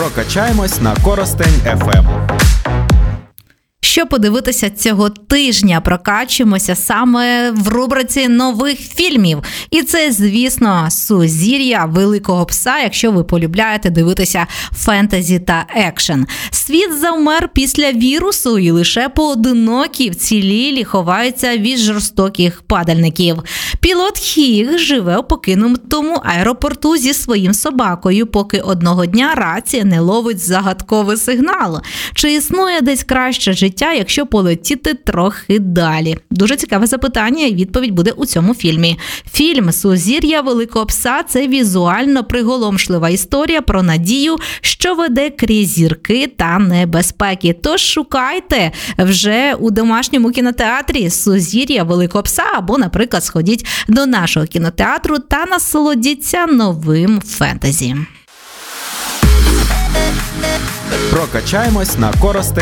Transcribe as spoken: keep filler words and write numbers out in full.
Прокачаємось на Коростень еф ем. Що подивитися цього тижня? Прокачуємося саме в рубриці нових фільмів. І це, звісно, «Сузір'я Великого Пса», якщо ви полюбляєте дивитися фентезі та екшен. Світ завмер після вірусу, і лише поодинокі вцілілі ховаються від жорстоких падальників. Пілот Хіг живе у покинутому аеропорту зі своїм собакою, поки одного дня рація не ловить загадковий сигнал. Чи існує десь краще життя, якщо полетіти трохи далі? Дуже цікаве запитання, і відповідь буде у цьому фільмі. Фільм «Сузір'я Великого Пса» – це візуально приголомшлива історія про надію, що веде крізь зірки та небезпеки. Тож шукайте вже у домашньому кінотеатрі «Сузір'я Великого Пса» або, наприклад, сходіть до нашого кінотеатру та насолодіться новим фентезі. Прокачаємось на Коростень